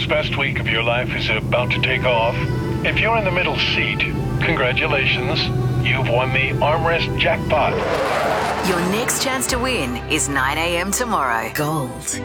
best week of your life is about to take off? If you're in the middle seat, congratulations. You've won the armrest jackpot. Your next chance to win is 9 a.m. tomorrow. Gold